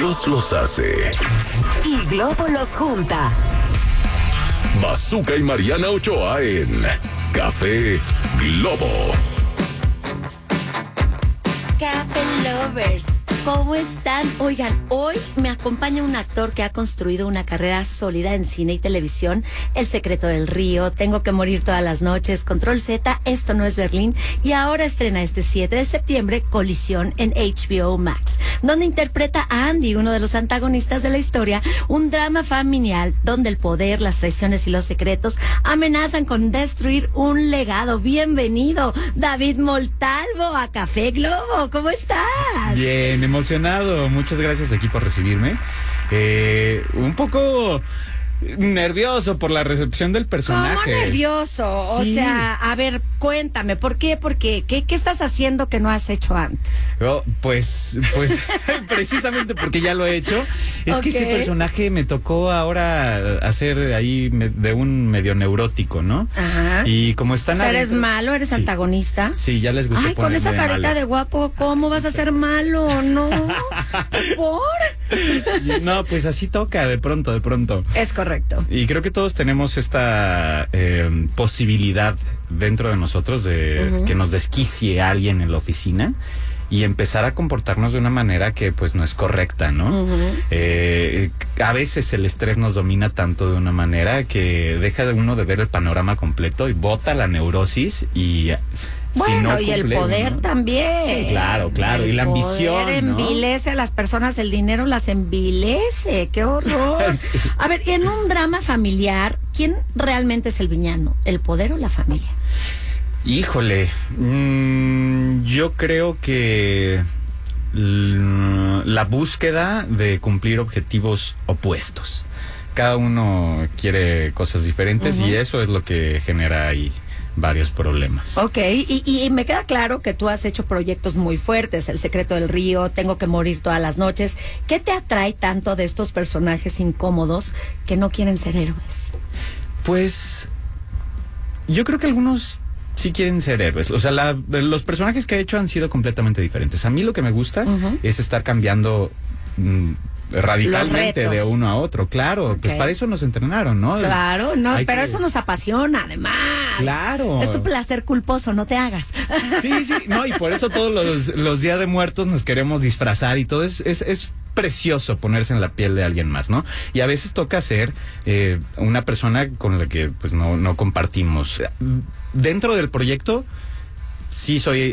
Dios los hace y Globo los junta. Bazooka y Mariana Ochoa en Café Globo. Café Lovers, ¿cómo están? Oigan, hoy me acompaña un actor que ha construido una carrera sólida en cine y televisión. El secreto del río, Tengo que morir todas las noches, Control Z, Esto no es Berlín. Y ahora estrena este 7 de septiembre Colisión en HBO Max, donde interpreta a Andy, uno de los antagonistas de la historia. Un drama familiar donde el poder, las traiciones y los secretos amenazan con destruir un legado. Bienvenido, David Montalvo, a Café Globo. ¿Cómo estás? Bien, emocionado. Muchas gracias aquí por recibirme. Un poco nervioso por la recepción del personaje. ¿Cómo nervioso? Sí. O sea, a ver, cuéntame, ¿por qué? ¿Qué estás haciendo que no has hecho antes? Oh, pues precisamente porque ya lo he hecho. Es que este personaje me tocó ahora hacer ahí de un medio neurótico, ¿no? Ajá. Y como están... O sea, ¿eres malo? ¿Eres antagonista? Sí, ya les gustó. Ay, con esa carita malo. de guapo, ¿cómo vas a ser malo? No. ¿Por? No, pues así toca de pronto. Es correcto. Y creo que todos tenemos esta posibilidad dentro de nosotros de que nos desquicie alguien en la oficina y empezar a comportarnos de una manera que pues no es correcta, ¿no? A veces el estrés nos domina tanto de una manera que deja de uno de ver el panorama completo y bota la neurosis y... Bueno, si no y el poder, ¿no? También. Sí, claro. Y la ambición, El poder envilece a las personas, el dinero las envilece. ¡Qué horror! Sí. A ver, en un drama familiar, ¿quién realmente es el villano? ¿El poder o la familia? Híjole, yo creo que la búsqueda de cumplir objetivos opuestos. Cada uno quiere cosas diferentes y eso es lo que genera ahí varios problemas. Ok, y me queda claro que tú has hecho proyectos muy fuertes, El secreto del río, Tengo que morir todas las noches. ¿Qué te atrae tanto de estos personajes incómodos que no quieren ser héroes? Pues yo creo que algunos sí quieren ser héroes. O sea, los personajes que he hecho han sido completamente diferentes. A mí lo que me gusta es estar cambiando radicalmente de uno a otro, claro, pues para eso nos entrenaron, ¿no? Claro, no, pero eso nos apasiona, además. Claro. Es tu placer culposo, no te hagas. Sí, no, y por eso todos los días de muertos nos queremos disfrazar y todo es precioso ponerse en la piel de alguien más, ¿no? Y a veces toca ser una persona con la que pues no compartimos. Dentro del proyecto sí soy